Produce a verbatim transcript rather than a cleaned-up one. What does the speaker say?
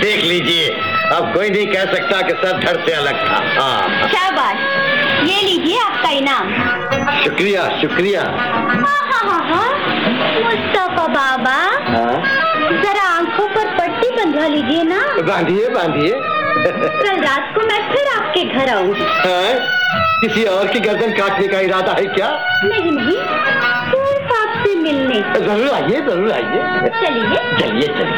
देख लीजिए, अब कोई नहीं कह सकता कि सर धड़ से अलग था। हाँ शाबाश, ये लीजिए आपका इनाम। शुक्रिया शुक्रिया। हाँ हाँ हाँ हाँ मुस्तफा बाबा, जरा आंखों पर पट्टी बंधवा लीजिए ना। बांधिए बांधिए। कल रात को मैं फिर आपके घर आऊंगी। किसी और की गर्दन काटने का इरादा है क्या? नहीं नहीं, सिर्फ आपसे मिलने। जरूर आइए जरूर आइए। चलिए चलिए चलिए।